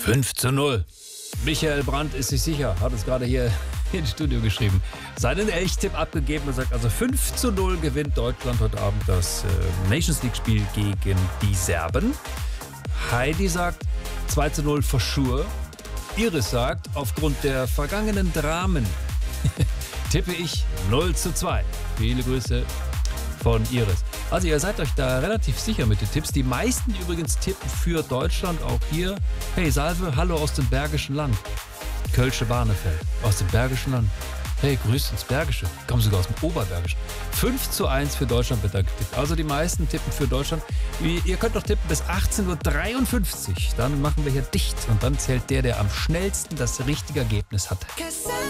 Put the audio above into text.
5:0. Michael Brandt ist sich sicher, hat es gerade hier ins Studio geschrieben. Seinen Elchtipp abgegeben und sagt also 5:0 gewinnt Deutschland heute Abend das Nations League Spiel gegen die Serben. Heidi sagt 2:0 for sure. Iris sagt, aufgrund der vergangenen Dramen tippe ich 0:2. Viele Grüße von Iris. Also ihr seid euch da relativ sicher mit den Tipps. Die meisten übrigens tippen für Deutschland, auch hier. Hey Salve, hallo aus dem Bergischen Land. Kölsche Barnefeld, aus dem Bergischen Land. Hey, grüß ins Bergische. Kommen sogar aus dem Oberbergischen. 5:1 für Deutschland wird da getippt. Also die meisten tippen für Deutschland. Ihr könnt doch tippen bis 18:53 Uhr. Dann machen wir hier dicht. Und dann zählt der am schnellsten das richtige Ergebnis hat.